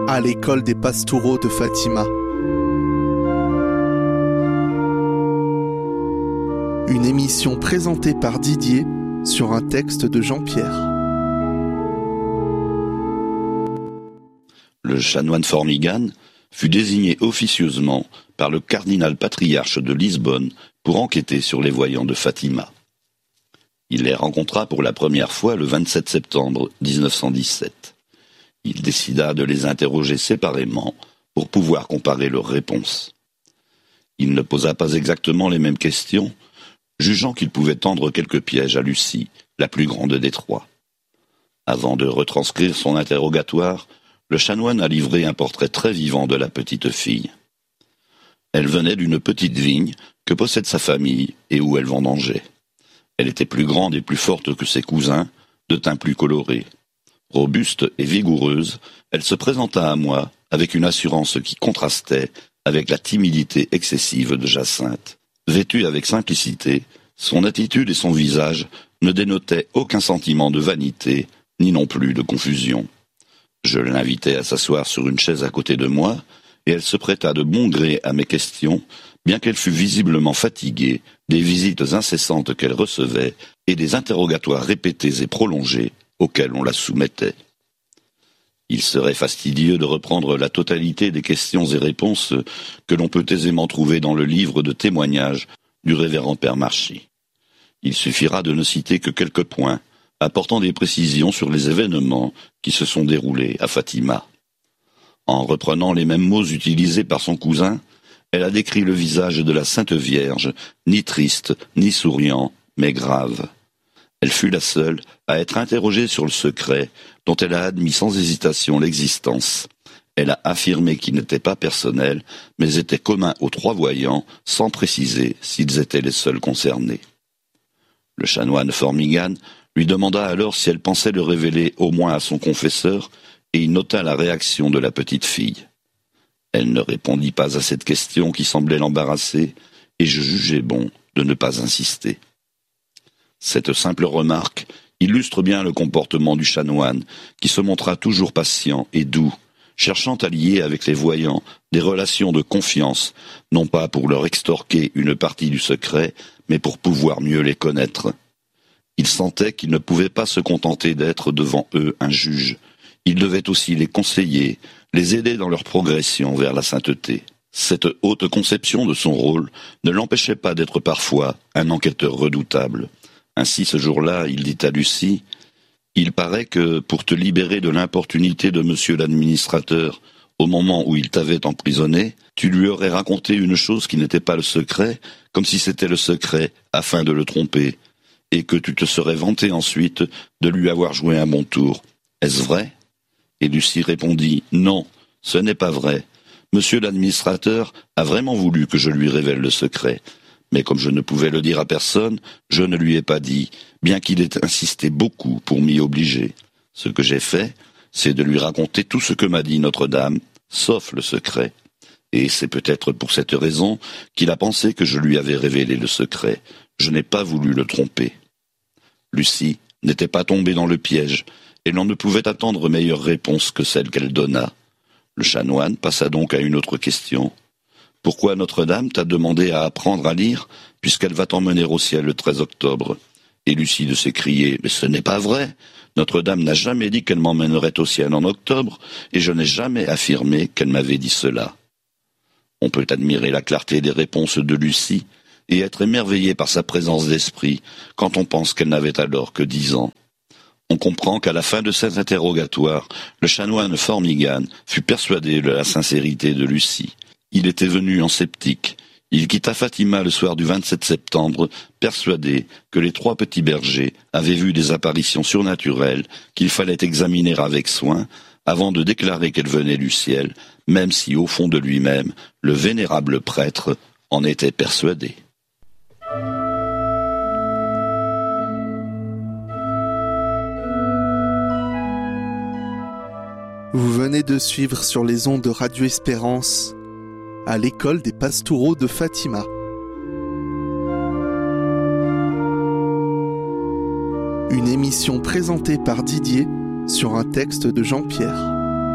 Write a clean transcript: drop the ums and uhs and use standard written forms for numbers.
à l'école des Pastoureaux de Fatima. Une émission présentée par Didier sur un texte de Jean-Pierre. Le chanoine Formigan fut désigné officieusement par le cardinal patriarche de Lisbonne pour enquêter sur les voyants de Fatima. Il les rencontra pour la première fois le 27 septembre 1917. Il décida de les interroger séparément pour pouvoir comparer leurs réponses. Il ne posa pas exactement les mêmes questions, jugeant qu'il pouvait tendre quelques pièges à Lucie, la plus grande des trois. Avant de retranscrire son interrogatoire, le chanoine a livré un portrait très vivant de la petite fille. Elle venait d'une petite vigne que possède sa famille et où elle vendangeait. Elle était plus grande et plus forte que ses cousins, de teint plus coloré. Robuste et vigoureuse, elle se présenta à moi avec une assurance qui contrastait avec la timidité excessive de Jacinthe. Vêtue avec simplicité, son attitude et son visage ne dénotaient aucun sentiment de vanité, ni non plus de confusion. Je l'invitai à s'asseoir sur une chaise à côté de moi, et elle se prêta de bon gré à mes questions, bien qu'elle fût visiblement fatiguée des visites incessantes qu'elle recevait et des interrogatoires répétés et prolongés auxquels on la soumettait. Il serait fastidieux de reprendre la totalité des questions et réponses que l'on peut aisément trouver dans le livre de témoignages du révérend père Marchi. Il suffira de ne citer que quelques points, apportant des précisions sur les événements qui se sont déroulés à Fatima. En reprenant les mêmes mots utilisés par son cousin, elle a décrit le visage de la Sainte Vierge, ni triste, ni souriant, mais grave. Elle fut la seule à être interrogée sur le secret dont elle a admis sans hésitation l'existence. Elle a affirmé qu'il n'était pas personnel, mais était commun aux trois voyants, sans préciser s'ils étaient les seuls concernés. Le chanoine Formigan lui demanda alors si elle pensait le révéler au moins à son confesseur, et il nota la réaction de la petite fille. Elle ne répondit pas à cette question qui semblait l'embarrasser, et je jugeai bon de ne pas insister. Cette simple remarque illustre bien le comportement du chanoine, qui se montra toujours patient et doux, cherchant à lier avec les voyants des relations de confiance, non pas pour leur extorquer une partie du secret, mais pour pouvoir mieux les connaître. Il sentait qu'il ne pouvait pas se contenter d'être devant eux un juge. Il devait aussi les conseiller, les aider dans leur progression vers la sainteté. Cette haute conception de son rôle ne l'empêchait pas d'être parfois un enquêteur redoutable. Ainsi, ce jour-là, il dit à Lucie « Il paraît que, pour te libérer de l'importunité de monsieur l'administrateur, au moment où il t'avait emprisonné, tu lui aurais raconté une chose qui n'était pas le secret, comme si c'était le secret, afin de le tromper, et que tu te serais vanté ensuite de lui avoir joué un bon tour. Est-ce vrai ?» Et Lucie répondit « Non, ce n'est pas vrai. Monsieur l'administrateur a vraiment voulu que je lui révèle le secret. Mais comme je ne pouvais le dire à personne, je ne lui ai pas dit, bien qu'il ait insisté beaucoup pour m'y obliger. Ce que j'ai fait, c'est de lui raconter tout ce que m'a dit Notre-Dame, sauf le secret. Et c'est peut-être pour cette raison qu'il a pensé que je lui avais révélé le secret. Je n'ai pas voulu le tromper. » Lucie n'était pas tombée dans le piège, et l'on ne pouvait attendre meilleure réponse que celle qu'elle donna. Le chanoine passa donc à une autre question. « Pourquoi Notre-Dame t'a demandé à apprendre à lire, puisqu'elle va t'emmener au ciel le 13 octobre ?» Et Lucie de s'écrier « Mais ce n'est pas vrai. Notre-Dame n'a jamais dit qu'elle m'emmènerait au ciel en octobre, et je n'ai jamais affirmé qu'elle m'avait dit cela. » On peut admirer la clarté des réponses de Lucie, et être émerveillé par sa présence d'esprit, quand on pense qu'elle n'avait alors que 10 ans. On comprend qu'à la fin de cet interrogatoire, le chanoine Formigan fut persuadé de la sincérité de Lucie. Il était venu en sceptique. Il quitta Fatima le soir du 27 septembre, persuadé que les 3 petits bergers avaient vu des apparitions surnaturelles qu'il fallait examiner avec soin avant de déclarer qu'elles venaient du ciel, même si au fond de lui-même, le vénérable prêtre en était persuadé. Vous venez de suivre sur les ondes de Radio Espérance à l'école des Pastoureaux de Fatima. Une émission présentée par Didier sur un texte de Jean-Pierre.